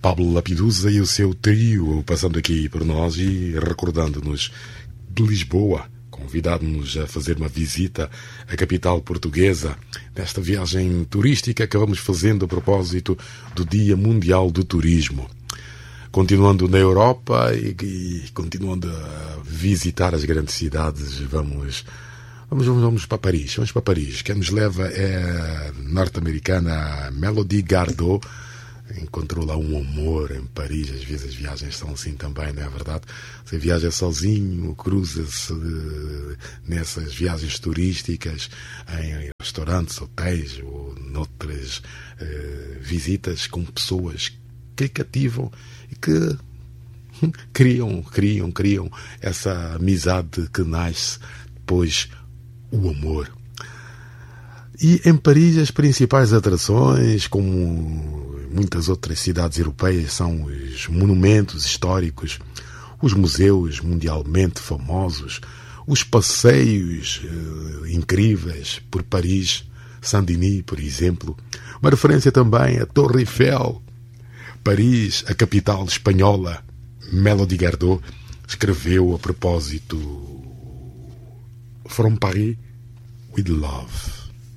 Pablo Lapidusa e o seu trio passando aqui por nós e recordando-nos de Lisboa, convidando-nos a fazer uma visita à capital portuguesa nesta viagem turística que vamos fazendo a propósito do Dia Mundial do Turismo. Continuando na Europa e continuando a visitar as grandes cidades, vamos para Paris. Vamos para Paris. Quem nos leva é a norte-americana Melody Gardot. Encontrou lá um amor em Paris. Às vezes as viagens são assim também, não é verdade? Você viaja sozinho, cruza-se nessas viagens turísticas em restaurantes, hotéis ou noutras visitas com pessoas que cativam e que criam essa amizade que nasce depois o amor. E em Paris as principais atrações, como muitas outras cidades europeias, são os monumentos históricos, os museus mundialmente famosos, os passeios incríveis por Paris, Saint-Denis, por exemplo. Uma referência também à Torre Eiffel. Paris, a capital espanhola. Melody Gardot escreveu a propósito From Paris with Love.